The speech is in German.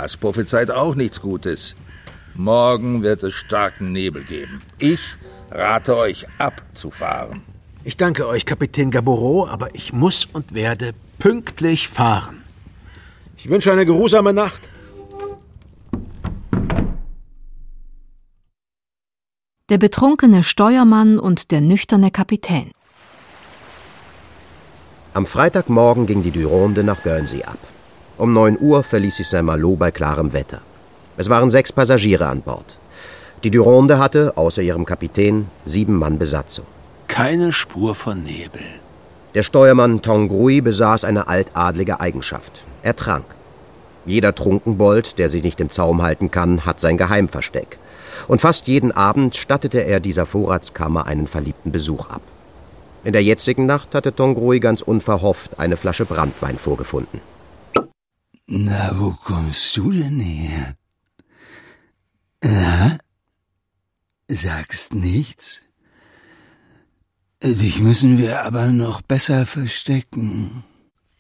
Das prophezeit auch nichts Gutes. Morgen wird es starken Nebel geben. Ich rate euch abzufahren. Ich danke euch, Kapitän Gaboreau, aber ich muss und werde pünktlich fahren. Ich wünsche eine geruhsame Nacht. Der betrunkene Steuermann und der nüchterne Kapitän. Am Freitagmorgen ging die Durande nach Guernsey ab. Um 9 Uhr verließ sie Saint-Malo bei klarem Wetter. Es waren 6 Passagiere an Bord. Die Durande hatte, außer ihrem Kapitän, 7 Mann Besatzung. Keine Spur von Nebel. Der Steuermann Tangrouille besaß eine altadlige Eigenschaft. Er trank. Jeder Trunkenbold, der sich nicht im Zaum halten kann, hat sein Geheimversteck. Und fast jeden Abend stattete er dieser Vorratskammer einen verliebten Besuch ab. In der jetzigen Nacht hatte Tangrouille ganz unverhofft eine Flasche Branntwein vorgefunden. Na, wo kommst du denn her? Na? Sagst nichts? Dich müssen wir aber noch besser verstecken.